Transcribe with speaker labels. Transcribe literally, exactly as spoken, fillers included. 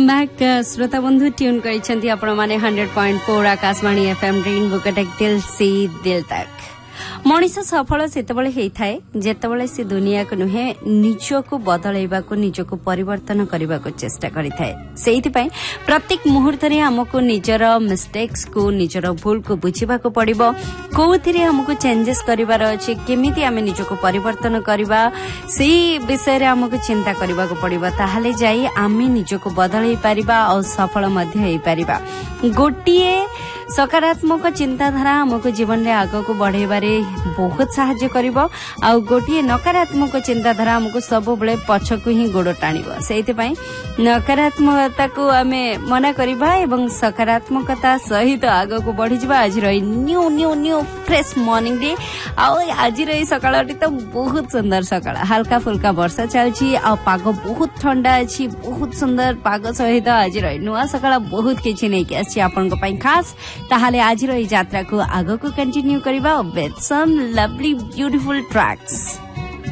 Speaker 1: Back श्रोता बंधु tune करिसेंती आपण माने hundred point four Akashvani FM rainbow Cuttack दिल से दिल तक। मनीष सफल सेतबळे हेइथाय जेतबळे से दुनिया को नुहे निजो को बदलैबा को निजो को परिवर्तन करबा को चेष्टा करिथाय। सेहिति पय प्रत्येक मुहूर्त रे हमको निजर मिस्टेक्स को निजर भूल को बुझिबा को पड़िबो, कोथिरे हमको चेंजेस करिवार अछि, केमिति आमे निजो को परिवर्तन करबा सेही विषय रे हमको चिंता करबा को पड़िबो, ताहाले जाई आमे निजो को बदलै परिबा और सफल मध्ये हेइ परिबा। गोटिए सकारात्मक चिंताधारा हमको जीवन रे आगो को बढ़ेबारे बहुत सहायता करिवो आ गोटिए नकारात्मक चिंताधारा हमको सब बेले पछकु ही गोड़ टाणिबो। सेहिति पय नकारात्मकता को आमे मना करिबा एवं सकारात्मकता सहित आगो को बढ़ी जिबा। आज रही new new new fresh morning day आ आज रही सकाळटी तो बहुत सुंदर सकाळ, हल्का फुल्का वर्षा चलछि आ पाग बहुत ठंडा अछि, बहुत सुंदर पाग सहित आज रही नुआ सकाळ बहुत किछि नै कि अछि आपन को पय खास। ताहाले आज रही यात्रा को आगो को कंटिन्यू करिबा with some lovely beautiful tracks.